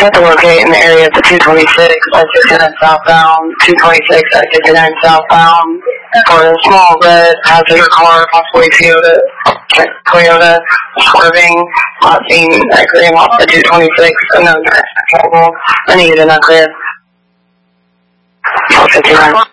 have to locate in the area of the 226 at 69 southbound, 226 at 69 southbound for a small red passenger car, possibly Toyota, swerving, seen that green off the 226, unknown direction. I need to get in that clear. 459.